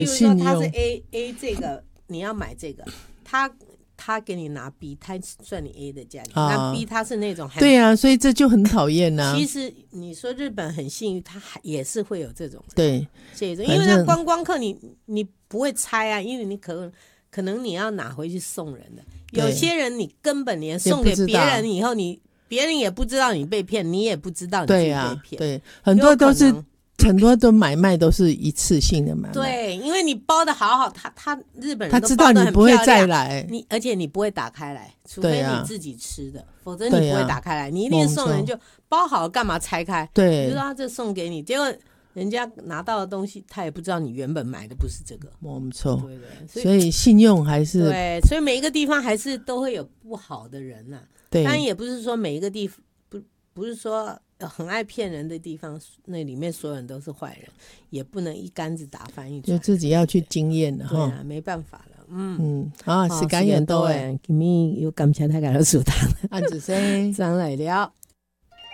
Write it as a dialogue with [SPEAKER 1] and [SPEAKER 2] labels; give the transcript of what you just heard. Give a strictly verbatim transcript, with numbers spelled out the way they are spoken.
[SPEAKER 1] 比如说他是 A A 这个，你要买这个，他他给你拿 B， 他算你 A 的价钱，啊、那 B 他是那种很
[SPEAKER 2] 对啊，所以这就很讨厌啊。
[SPEAKER 1] 其实你说日本很幸运，他也是会有这种
[SPEAKER 2] 对
[SPEAKER 1] 这种，因为那观光客你你不会猜啊，因为你可能可能你要拿回去送人的，有些人你根本连送给别人以后你。别人也不知道你被骗，你也不知道你自己被骗。
[SPEAKER 2] 对啊，对，很多都是很多都买卖都是一次性的买卖。
[SPEAKER 1] 对，因为你包的好好，他他日本人
[SPEAKER 2] 他知道你不会再来，
[SPEAKER 1] 你而且你不会打开来，除非你自己吃的，啊、否则你不会打开来。你一定送人就包好了，干嘛拆开？
[SPEAKER 2] 对，
[SPEAKER 1] 你就说他这送给你，结果人家拿到的东西，他也不知道你原本买的不是这个。
[SPEAKER 2] 没错，
[SPEAKER 1] 对对，所以，
[SPEAKER 2] 所以信用还是
[SPEAKER 1] 对，所以每一个地方还是都会有不好的人呐、啊。
[SPEAKER 2] 对，
[SPEAKER 1] 当然也不是说每一个地方不不是说很爱骗人的地方，那里面所有人都是坏人，也不能一竿子打翻一船，
[SPEAKER 2] 就自己要去经验了哈。
[SPEAKER 1] 对啊，没办法了。嗯
[SPEAKER 2] 嗯，好，时間又到誒，
[SPEAKER 1] 今日要感謝大家的收聽，
[SPEAKER 2] 安子生
[SPEAKER 1] 上來了。